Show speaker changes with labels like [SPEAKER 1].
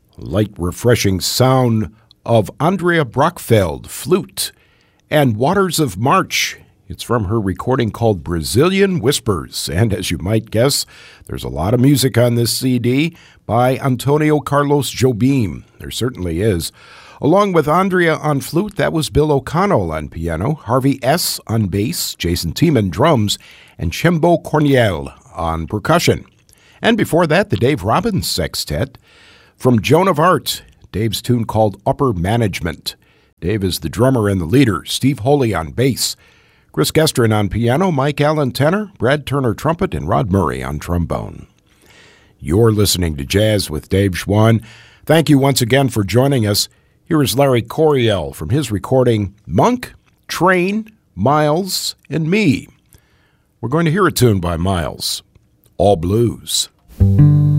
[SPEAKER 1] Light, refreshing sound of Andrea Brockfeld, flute, and Waters of March. It's from her recording called Brazilian Whispers. And as you might guess, there's a lot of music on this CD by Antonio Carlos Jobim. There certainly is. Along with Andrea on flute, that was Bill O'Connell on piano, Harvey S. on bass, Jason Tiemann drums, and Chembo Corniel on percussion. And before that, the Dave Robbins Sextet. From Joan of Arc, Dave's tune called Upper Management. Dave is the drummer and the leader, Steve Holy on bass, Chris Gestrin on piano, Mike Allen tenor, Brad Turner trumpet, and Rod Murray on trombone. You're listening to Jazz with Dave Schwann. Thank you once again for joining us. Here is Larry Coryell from his recording Monk, Train, Miles, and Me. We're going to hear a tune by Miles, All Blues.